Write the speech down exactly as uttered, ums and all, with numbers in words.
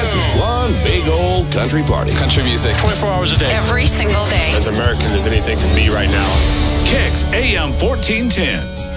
This is one big old country party. Country music. twenty-four hours a day. Every single day. As American as anything can be right now. Kicks A M fourteen ten.